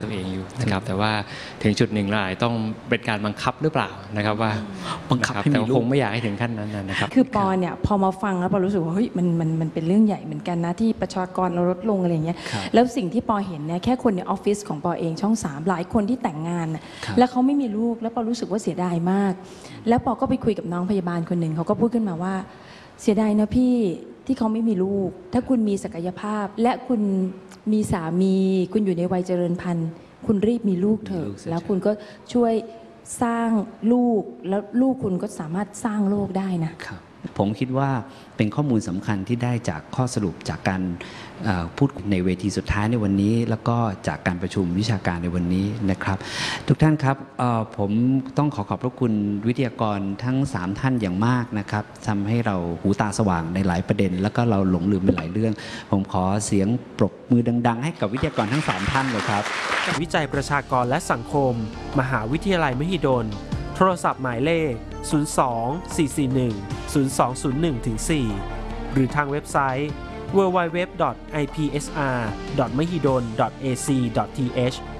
ตัวเองอยู่นะครับแต่ว่าถึงจุดหนึ่งเราอาจต้องเป็นการบังคับหรือเปล่านะครับว่าบังคับให้มีลูกแต่คงไม่อยากให้ถึงขั้นนั้นนะครับคือปอเนี่ยพอมาฟังแล้วปอรู้สึกว่าเฮ้ยมันเป็นเรื่องใหญ่เหมือนกันนะที่ประชากรเราลดลงอะไรอย่างเงี้ยแล้วสิ่งที่ปอเห็นเนี่ยแค่คนในออฟฟิศของปอเองช่อง3หลายคนที่แต่งงานแล้วเขาไม่มีลูกแล้วปอรู้สึกว่าเสียดายมากแล้วปอก็ไปคุยกับน้องพยาบาลคนหนึ่งเขาก็พูดขึ้นมาว่าเสียดายนะพี่ที่เขาไม่มีลูกถ้าคุณมีศักยภาพและคุณมีสามีคุณอยู่ในวัยเจริญพันธุ์คุณรีบมีลูกเถอะแล้วคุณก็ช่วยสร้างลูกแล้วลูกคุณก็สามารถสร้างโลกได้นะครับผมคิดว่าเป็นข้อมูลสำคัญที่ได้จากข้อสรุปจากการพูดในเวทีสุดท้ายในวันนี้แล้วก็จากการประชุมวิชาการในวันนี้นะครับทุกท่านครับผมต้องขอบพระคุณวิทยากรทั้ง3ท่านอย่างมากนะครับทำให้เราหูตาสว่างในหลายประเด็นแล้วก็เราหลงลืมไปหลายเรื่องผมขอเสียงปรบมือดังๆให้กับวิทยากรทั้ง3ท่านเลยครับวิจัยประชากรและสังคมมหาวิทยาลัยมหิดลโทรศัพท์หมายเลข02-441-0201-4 หรือทางเว็บไซต์ www.ipsr.mahidol.ac.th